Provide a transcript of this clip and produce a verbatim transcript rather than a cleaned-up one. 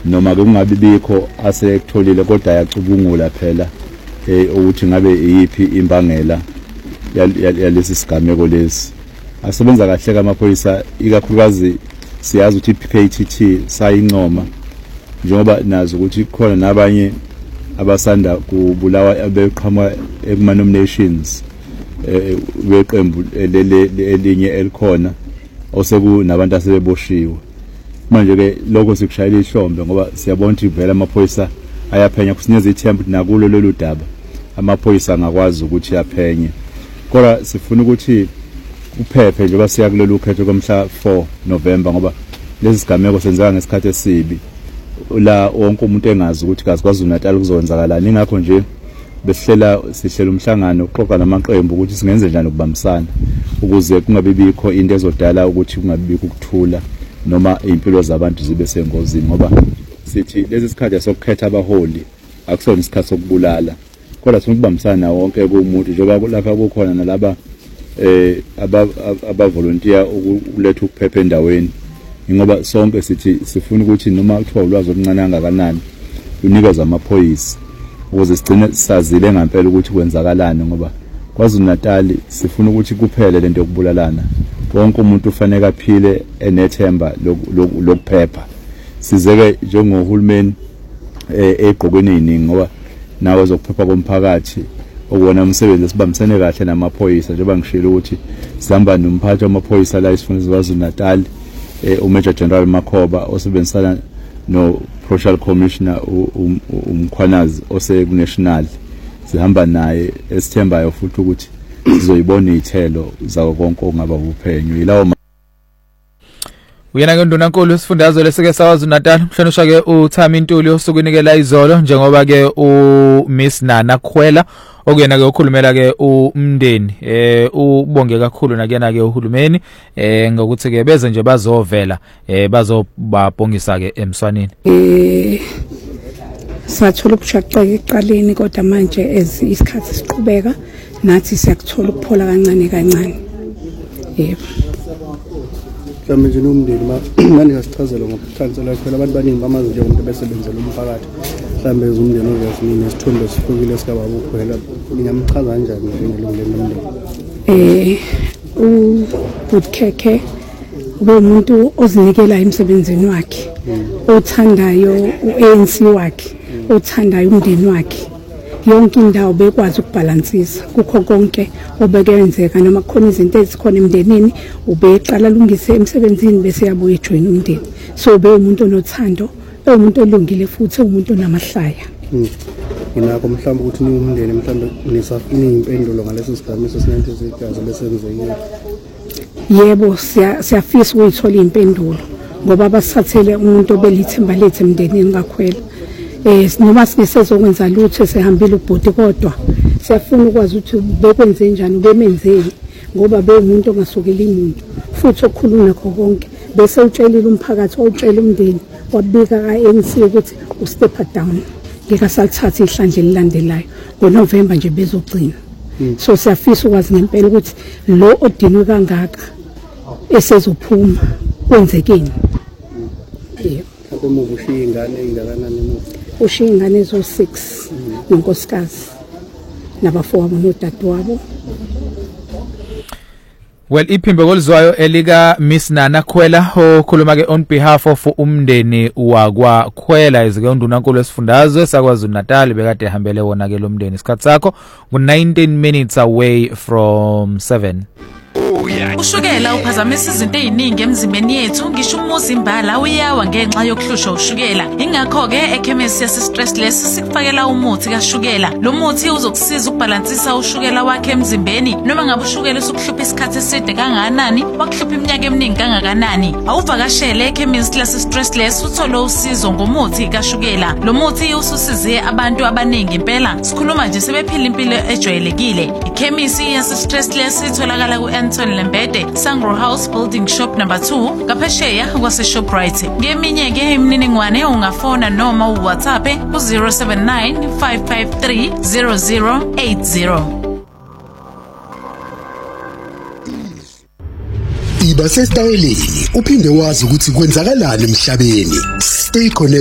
noma kungabi bikho asekutholile kodwa ayacubungula phela eh ukuthi ngabe yipi imbangela yalesi sigameko lesi. Asebenza kahle kamaphoyisa ikakhulukazi siyazi ukuthi i-P K T T sayincoma njengoba nazo ukuthi khona nabanye abasanda kubulawa abeqhamuka ekuma nominations weqembu elinye elikhona osekunabantu asebeboshiwe. Manje ke lokho sikushayela ihlombe ngoba siyabona ukuthi vele amaphoyisa ayaphenya kusinikeza ithemba nakulo lolu daba amaphoyisa angakwazi ukuthi yaphenye. Kodwa sifuna ukuthi uphephe njengoba siya kulolu khetho komhla four November ngoba lezi sigameko senzeka ngesikhathi esibi la wonke umuntu engazi ukuthi kazi KwaZulu Natal kuzowenzakalani. Ingakho nje besihlela sihlela umhlangano uxoxa namaqembu ukuthi singenze njani ukubambisana ukuze kungabe bikho into ezodala ukuthi kungabe bikho ukuthula noma impilo zabantu zibe sengozini ngoba sithi lezi sikhathi sokukhetha abaholi akusona isikhathi sokubulala kodwa sifuna ukubambisana wonke kumuntu njengoba lapha kukhona nalaba eh aba aba volunteer ukuletha ukuphepha endaweni ngoba sonke sithi sifuna ukuthi noma kuthiwa ulwazi oluncane kangakanani unikeza amaphoyisa ukuze sigcine sazile ngempela ukuthi kwenzakalani ngoba KwaZulu Natal sifuna ukuthi kuphele lento yokubulalana. Wonke umuntu ufanele aphile enethemba lokuphepha. Sizeke njengohulumeni egqokweni eziningi ngoba nawe zokuphepha komphakathi okuwona umsebenzi esibambisene kahle namaphoyisa njengoba ngishilo ukuthi sihamba nomphathi wamaphoyisa la isifundazwe KwaZulu Natal uMajor General Makhoba osebenzisana no Provincial Commissioner umkhwanazi ose national sihamba naye esithembayo futhi ukuthi sizoyibona izithelo zawo konke ongaba uphenyo yilawo. Uyena ke ndunankulu isifundazwe lesike saKwaZulu Natal mhlonishwa ke uThami Ntuli osukunikela izolo njengoba ke uMiss Nana Khwela okuyena ke ukhulumela ke umndeni eh ubonge kakhulu nakuyena ke uhulumeni eh ngokuthi ke beze nje bazovela eh bazobabhongisa ke emswaneni. Eh sathola ukushaqeka eqaleni kodwa manje as isikhathi siqhubeka nathi siyakuthola ukuphola kancane kancane. Yebo. Mhlawumbe nje nomndeni manje ngasichazela ngokukhansela phela abantu baningi bamazi nje umuntu besebenzela umphakathi mhlawumbe umndeni ozasimini nesithombe sifukile sikababa uphela ngiyamchaza kanjani njengelungelo lomndeni. Eh u Butkeke ube umuntu ozinikela emsebenzini wakhe othandayo uA N C wakhe othandayo umndeni wakhe yonke indawo bekwazi ukubalansisa kukho konke obekenzeka noma khona izinto ezikhona emndenini ubeqala lungise emsebenzini bese yabuye join umndeni. So ube umuntu onothando umuntu olungile futhi umuntu onamahlaya. Inakho mhlawumbe ukuthi ni umndeni mhlawumbe nisafuna impendulo ngaleso sigamiso sinento ezigazi lesenzekile. Yebo siyafisa ukuyithola impendulo ngoba basathathele umuntu obelithemba lethe emndenini kakhwela. Eh noma sinesezokwenza lutho sehambile ubhodi kodwa siyafuna ukwazi ukuthi bekwenze njani ubemenzeni ngoba bekumuntu ongasukeli umuntu futhi okhuluma nakho konke bese utshelile umphakathi awutshela umndeni wabika ka N C ukuthi u step down ngekasalithatha ihlandla elilandelayo ngoNovember nje bezogcina. So siyafisa ukwazi ngempela ukuthi lo odinwe kangaka esezophuma kwenzekeni. Yebo. Umuvu ushiya ingane engakanani umuvu? Ushiya ingane ezo six nonkosikazi nabafowabo nodadewabo. Well iphimbo kolizwayo elika Miss Nana Khwela okhuluma ke on behalf of umndeni wakwa Khwela izike undunankulu esifundazwe saKwaZulu Natal bekade ehambele wona ke lo mndeni isikhathi sakho ngu nineteen minutes away from seven. Ushukela uphazamisa izinto eziningi emzimbeni yethu ngisho umuzi imbala uyawa ngenxa yokuhlushwa ushukela. Ingakho ke ekhemisi yase Stressless sikufakela umuthi kaShukela. Lo muthi uzokusiza ukubalansisa ushukela wakhe emzimbeni noma ngabe ushukela usukuhlupha isikhathi eside kangakanani wakuhlupha iminyaka eminingi kangakanani. Awuvakashele ekhemisi yase Stressless uthole usizo ngomuthi kaShukela. Lo muthi ususize abantu abaningi impela. Sikhuluma nje sebephila impilo ejwayelekile. Ikhemisi yase Stressless itholakala ku Anton Lembede, Sangro House Building Shop number two, Kapesheya kwase Shoprite. Ngeminye ke imininingwane ungafona noma uWhatsApp ku zero seven nine five five three zero zero eight zero. Iba sesitayeleni uphinde wazi ukuthi kwenzakalani emhlabeni. Stay connected.